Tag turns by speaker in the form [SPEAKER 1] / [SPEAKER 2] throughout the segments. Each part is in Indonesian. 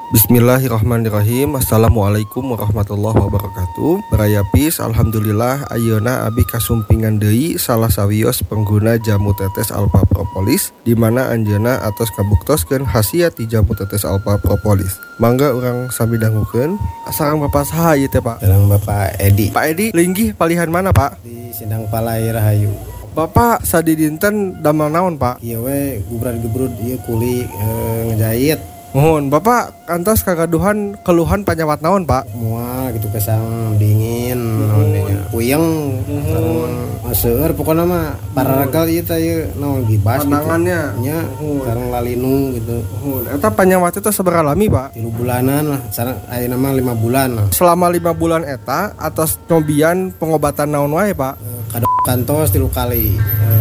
[SPEAKER 1] Bismillahirrahmanirrahim. Assalamualaikum warahmatullahi wabarakatuh. Berayapis, alhamdulillah ayeuna abi kasumpingan deui salah sawios pengguna jamu tetes alpha propolis, di mana anjeuna atos kabuktoskeun khasiat ti jamu tetes alpha propolis. Mangga urang sami dangukeun. Sareng Bapak saha ieu teh, Pak?
[SPEAKER 2] Sareng Bapak Edi.
[SPEAKER 1] Pak Edi, linggih palihan mana, Pak?
[SPEAKER 2] Di Sindang Palai Rahayu.
[SPEAKER 1] Bapak sadidinten damel naon, Pak?
[SPEAKER 2] Ieu we gubrad-gubrud ieu kuli ngejahit.
[SPEAKER 1] Mohon, Bapak kantos kagaduhan keluhan panyawat naon, Pak?
[SPEAKER 2] Mual gitu kesang dingin naon nya. Puyeng sareng seueur pokona mah pararagal ieu teh ieu naon gibas
[SPEAKER 1] pandangannya
[SPEAKER 2] gitu. Nya sareng lalinu gitu.
[SPEAKER 1] Eta panyawat itu seberapa lami, Pak?
[SPEAKER 2] 3 bulanan lah, sareng ayeuna mah 5 bulan lah.
[SPEAKER 1] Selama 5 bulan eta atas cobian pengobatan naon wae, Pak?
[SPEAKER 2] Kantos 3 kali.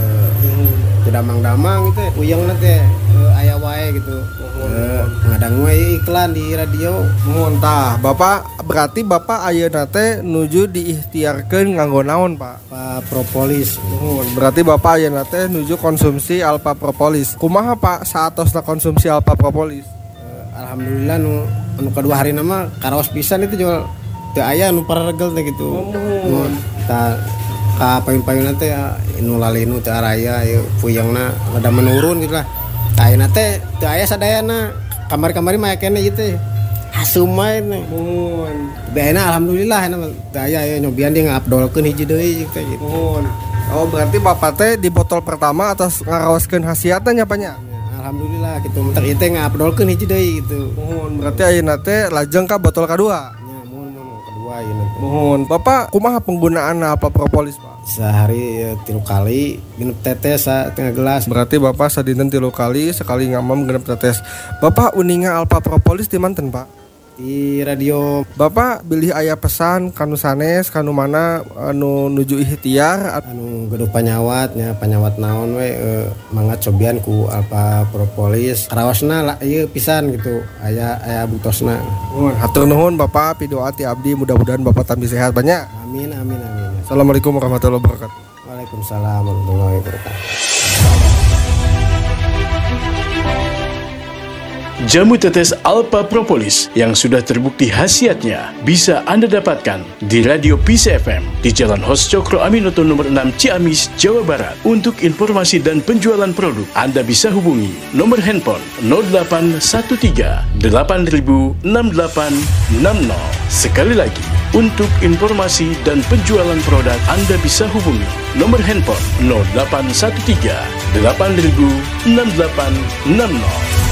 [SPEAKER 2] Damang-damang gitu puyeng teh aya wae gitu. Ngadang wae iklan di radio.
[SPEAKER 1] Muntah, Bapak berarti Bapak ayeuna teh nuju diikhtiarkeun nganggo naon, Pak?
[SPEAKER 2] Alpha propolis.
[SPEAKER 1] Berarti Bapak ayeuna teh nuju konsumsi alpha propolis. Kumaha, Pak, saatosna konsumsi alpha propolis?
[SPEAKER 2] Alhamdulillah nu kedua hari nama karaos pisan itu jual teu aya nu pararegel teh gitu. Ta ka payun-payunna teh nu lalinu teu araya ieu puyengna rada menurun gitu lah. Ayeuna teh teu aya sadayana. Kamari-kamari mah kene ieu teh hasum wae nih. Beena alhamdulillah ena teu aya aya nyobian dia ngabdolkeun hiji deui teh gitu.
[SPEAKER 1] Oh, berarti Bapak teh di botol pertama atas ngaraoskeun khasiatna nya, Pak nya?
[SPEAKER 2] Alhamdulillah gitu mentak ieu teh ngabdolkeun hiji deui gitu.
[SPEAKER 1] Berarti ayeuna teh lajeng ka botol kedua.
[SPEAKER 2] Nya mun kedua ieu teh.
[SPEAKER 1] Mohon, Bapak kumaha penggunaan alpha propolis, Pak?
[SPEAKER 2] Sehari 3 kali minum tetes setengah gelas.
[SPEAKER 1] Berarti Bapak sadinten 3 kali, sekali ngamam genep tetes. Bapak uninga alpha propolis di manten, Pak?
[SPEAKER 2] Di radio.
[SPEAKER 1] Bapak bilih aya pesan kanu sanes kanu mana anu nuju ikhtiar
[SPEAKER 2] anu gaduh panyawatnya panyawat naon we mangga cobian ku alpha propolis karaosna ieu pisan gitu aya butosna.
[SPEAKER 1] Hatur nuhun Bapak, pidoa ti abdi mudah-mudahan Bapak tambah sehat banyak.
[SPEAKER 2] Amin.
[SPEAKER 1] Assalamualaikum warahmatullahi wabarakatuh.
[SPEAKER 2] Waalaikumsalam warahmatullahi wabarakatuh.
[SPEAKER 3] Jamu tetes alpha propolis yang sudah terbukti khasiatnya bisa Anda dapatkan di Radio Peace FM di Jalan Hos Cokro Aminoto nomor 6 Ciamis, Jawa Barat. Untuk informasi dan penjualan produk, Anda bisa hubungi nomor handphone 0813 8000 6860. Sekali lagi, untuk informasi dan penjualan produk, Anda bisa hubungi nomor handphone 0813 8000 6860.